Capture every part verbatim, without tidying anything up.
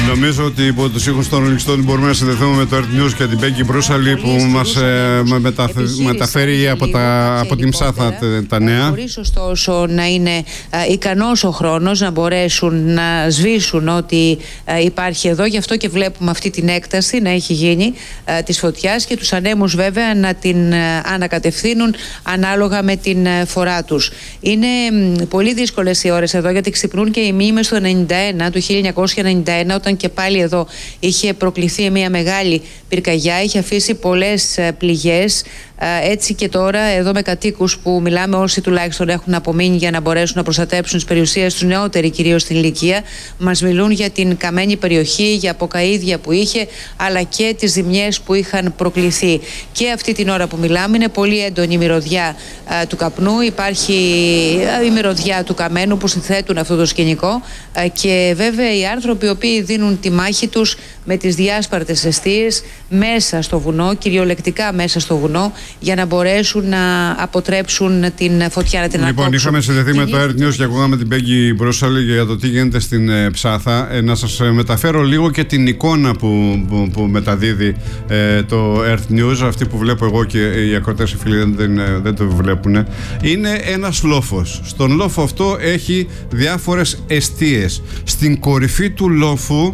Νομίζω ότι υπό τους ήχους των Rolling Stone μπορούμε να συνδεθούμε με το Earth News και την Πέγκη Μπρούσαλη που μας ε, μεταφε, μεταφέρει από, τα, από την Ψάθα τα νέα. Χωρίς ωστόσο να είναι ε, ικανός ο χρόνος να μπορέσουν να σβήσουν ό,τι ε, υπάρχει εδώ. Γι' αυτό και βλέπουμε αυτή την έκταση να έχει γίνει ε, της φωτιάς και τους ανέμους βέβαια να την ε, ανακατευθύνουν ανάλογα με την ε, φορά τους. Είναι ε, πολύ δύσκολες οι ώρες εδώ γιατί ξυπνούν και οι μήμες του ενενήντα ένα, του χίλια εννιακόσια ενενήντα ένα, όταν και πάλι εδώ είχε προκληθεί μια μεγάλη πυρκαγιά, είχε αφήσει πολλές πληγές. Έτσι και τώρα εδώ με κατοίκους που μιλάμε, όσοι τουλάχιστον έχουν απομείνει για να μπορέσουν να προστατέψουν τις περιουσίες τους, νεότεροι κυρίως στην ηλικία, μας μιλούν για την καμένη περιοχή, για αποκαΐδια που είχε, αλλά και τις ζημιές που είχαν προκληθεί. Και αυτή την ώρα που μιλάμε είναι πολύ έντονη η μυρωδιά α, του καπνού, υπάρχει α, η μυρωδιά του καμένου που συνθέτουν αυτό το σκηνικό α, και βέβαια οι άνθρωποι οι οποίοι δίνουν τη μάχη τους με τις διάσπαρτες εστίες μέσα στο βουνό, κυριολεκτικά μέσα στο βουνό, για να μπορέσουν να αποτρέψουν την φωτιά, να την λοιπόν, ανακόψουν. Είχαμε συνδεθεί με το Earth News και ακούγαμε την Πέγκη Μπρούσαλη για το τι γίνεται στην ε, Ψάθα. Ε, να σας ε, μεταφέρω λίγο και την εικόνα που, που, που μεταδίδει ε, το Earth News, αυτή που βλέπω εγώ και οι ακροτές οι φίλοι δεν, δεν, δεν το βλέπουν. Είναι ένας λόφος. Στον λόφο αυτό έχει διάφορες εστίες. Στην κορυφή του λόφου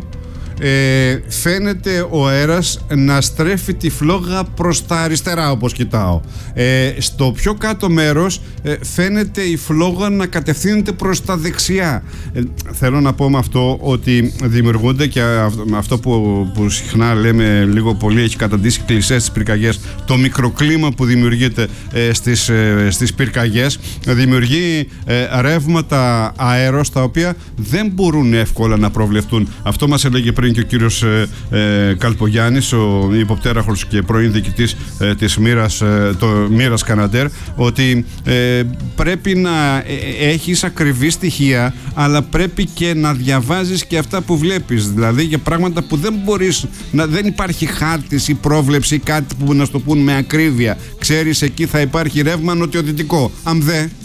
Ε, φαίνεται ο αέρας να στρέφει τη φλόγα προς τα αριστερά, όπως κοιτάω. Ε, στο πιο κάτω μέρος ε, φαίνεται η φλόγα να κατευθύνεται προς τα δεξιά. Ε, θέλω να πω με αυτό ότι δημιουργούνται και αυτό που, που συχνά λέμε λίγο πολύ έχει καταντήσει κλισές στις πυρκαγιές, το μικροκλίμα που δημιουργείται ε, στις, ε, στις πυρκαγιές δημιουργεί ε, ρεύματα αέρος τα οποία δεν μπορούν εύκολα να προβλεφτούν. Αυτό μας έλεγε πριν και ο κύριος ε, ε, Καλπογιάννης, ο υποπτέραχος και πρώην διοικητής ε, της Μοίρας, ε, το Μοίρας Καναντέρ, ότι ε, πρέπει να ε, έχεις ακριβή στοιχεία, αλλά πρέπει και να διαβάζεις και αυτά που βλέπεις. Δηλαδή για πράγματα που δεν μπορείς, να, δεν υπάρχει χάρτης ή πρόβλεψη ή κάτι που να στο πούν με ακρίβεια. Ξέρεις, εκεί θα υπάρχει ρεύμα νοτιοδυτικό. Αν δε,